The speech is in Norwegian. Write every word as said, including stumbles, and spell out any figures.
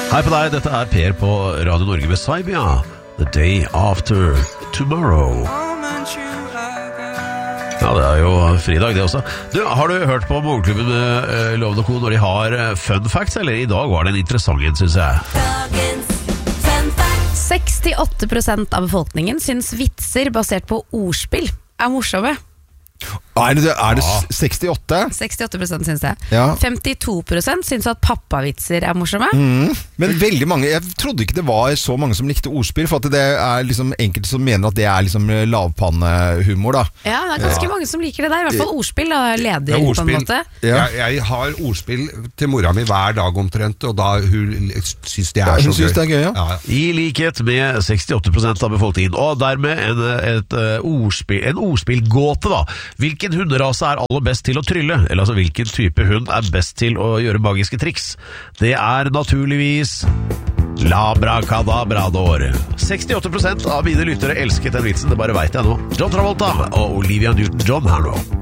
Hei på deg, dette er Per på Radio Norge med Saibia. The Day After Tomorrow. Ja, det er jo fridag det også. Du, har du hørt på Morgenklubben med uh, Loven og Co når de har uh, fun facts, eller i dag var det en interessant en, synes jeg. Dagens fun fact. sekstiåtte prosent av befolkningen synes vitser basert på ordspill er morsomme. Er det, er det sekstiåtte? sekstiåtte prosent synes det. Ja. femtito prosent synes at pappavitser er morsomme. Mm. Men veldig mange, jeg trodde ikke det var så mange som likte ordspill, for at det er liksom enkelte som mener at det er liksom lavpannehumor da. Ja, det er ganske ja. mange som liker det der. I hvert fall ordspill da, leder ja, ordspill. på en måte. Ja. Jeg, jeg har ordspill til mora mi hver dag omtrent, og da hun synes det er ja, så hun gøy. Synes det er gøy ja. Ja. I likhet med sekstiåtte prosent av befolkningen, og dermed en, et, uh, ordspill, en ordspillgåte da. Hvilken hunderase er aller best til å trylle? Eller altså, hvilken type hund er best til å gjøre magiske triks? Det er naturligvis Labracadabrador. sekstiåtte prosent av mine lyttere elsket den vitsen, det bare vet jeg nå. John Travolta og Olivia Newton-John her nå.